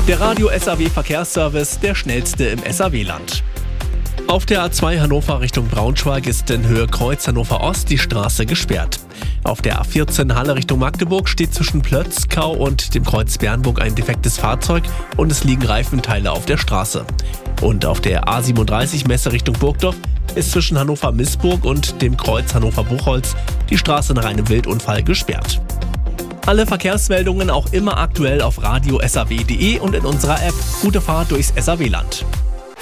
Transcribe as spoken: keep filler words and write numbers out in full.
Der Radio S A W Verkehrsservice, der schnellste im S A W-Land. Auf der A zwei Hannover Richtung Braunschweig ist in Höhe Kreuz Hannover Ost die Straße gesperrt. Auf der A vierzehn Halle Richtung Magdeburg steht zwischen Plötzkau und dem Kreuz Bernburg ein defektes Fahrzeug und es liegen Reifenteile auf der Straße. Und auf der A siebenunddreißig Messe Richtung Burgdorf ist zwischen Hannover-Missburg und dem Kreuz Hannover-Buchholz die Straße nach einem Wildunfall gesperrt. Alle Verkehrsmeldungen auch immer aktuell auf radio s a w punkt d e und in unserer App. Gute Fahrt durchs S A W-Land.